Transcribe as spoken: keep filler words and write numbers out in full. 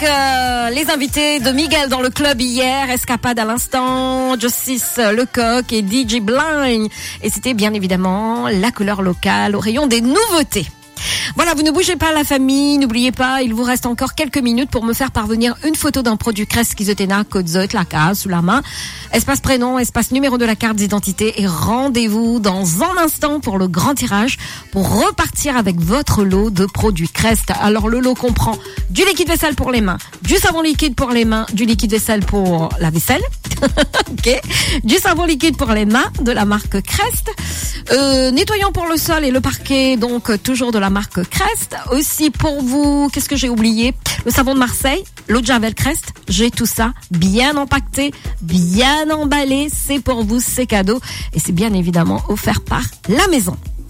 euh, les invités de Miguel dans le club hier, Escapade à l'instant, Justice Lecoq et D J Blind. Et c'était bien évidemment la couleur locale au rayon des nouveautés. Voilà, vous ne bougez pas la famille, n'oubliez pas, il vous reste encore quelques minutes pour me faire parvenir une photo d'un produit Crest Kizotena, Codzot, la case sous la main, espace prénom, espace numéro de la carte d'identité et rendez-vous dans un instant pour le grand tirage pour repartir avec votre lot de produits Crest. Alors le lot comprend du liquide vaisselle pour les mains, du savon liquide pour les mains, du liquide vaisselle pour la vaisselle, ok, du savon liquide pour les mains de la marque Crest, euh, nettoyant pour le sol et le parquet, donc toujours de la marque Crest. Aussi pour vous, qu'est-ce que j'ai oublié? Le savon de Marseille, l'eau de Javel Crest, j'ai tout ça bien empaqueté, bien emballé, c'est pour vous, c'est cadeau et c'est bien évidemment offert par la maison.